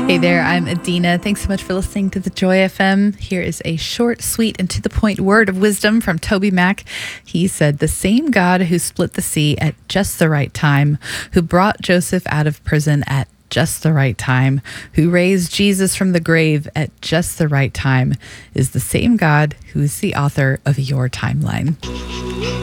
Hey there, I'm Adina. Thanks so much for listening to the Joy FM. Here is a short, sweet, and to the point word of wisdom from Toby Mac. He said, "The same God who split the sea at just the right time, who brought Joseph out of prison at just the right time, who raised Jesus from the grave at just the right time, is the same God who is the author of your timeline."